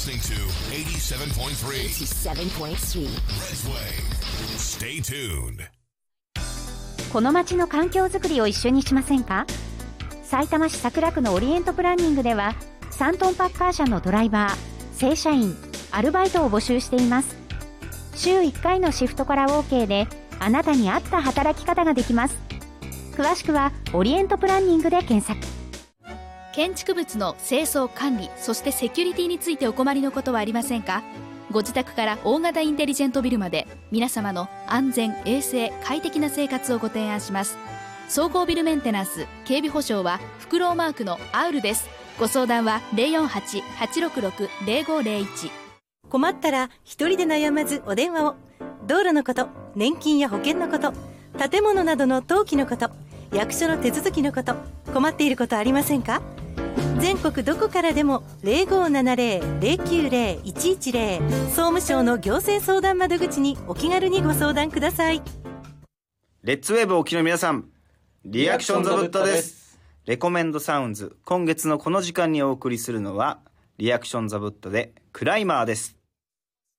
listening to 87.3 Red's Way. Stay tuned. この街の環境づくりを一緒にしませんか？さいたま市桜区のオリエントプランニングでは3トンパッカー車のドライバー、正社員、アルバイトを募集しています。週1回のシフトから OK であなたに合った働き方ができます。詳しくはオリエントプランニングで検索。 建築物の清掃管理、そしてセキュリティについてお困りのことはありませんか？ご自宅から大型インテリジェントビルまで皆様の安全・衛生・快適な生活をご提案します。総合ビルメンテナンス警備保証はフクロウマークのアウルです。ご相談は 048-866-0501。 困ったら一人で悩まずお電話を。道路のこと、年金や保険のこと、建物などの登記のこと、役所の手続きのこと、困っていることありませんか？全国どこからでも 0570-090-110 総務省の行政相談窓口にお気軽にご相談ください。 レッツウェーブお聞きの皆さん、リアクションザブッタです。レコメンドサウンズ、今月のこの時間にお送りするのはリアクションザブッタでクライマーです。